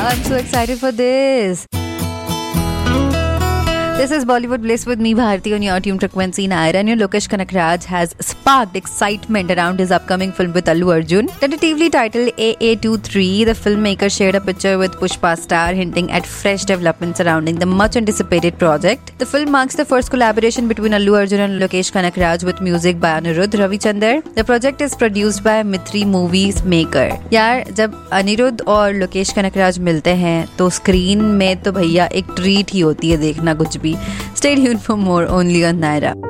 I'm so excited for this. This is Bollywood Bliss with me, Bharti, on your Tune Frequency Naira. And Lokesh Kanakraj has sparked excitement around his upcoming film with Allu Arjun. Tentatively titled AA23, the filmmaker shared a picture with Pushpa star, hinting at fresh developments surrounding the much-anticipated project. The film marks the first collaboration between Allu Arjun and Lokesh Kanakraj with music by Anirudh Ravichander. The project is produced by Mithri Movies Maker. यार जब अनिरुद्ध और लोकेश कनकराज मिलते हैं तो screen में तो भैया एक ट्रीट ही होती है देखना कुछ भी. Stay tuned for more only on Naira.